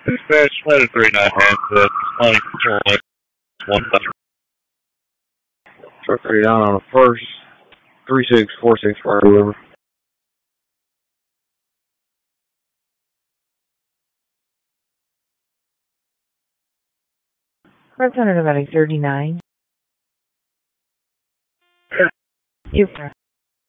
Dispatch letter 39 responding to 1,000. Truck 39 on the first, 3646 Fire River. Representative 39. You're